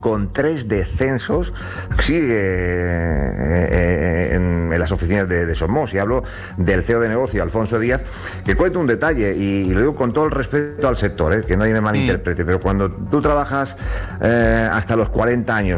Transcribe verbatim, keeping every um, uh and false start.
con tres descensos, sigue eh, en, en las oficinas de, de Somos, y hablo del C E O de negocio, Alfonso Díaz, que cuenta un detalle, y, y lo digo con todo el respeto al sector, eh, que nadie me malinterprete, mm. pero cuando tú trabajas eh, hasta los cuarenta años,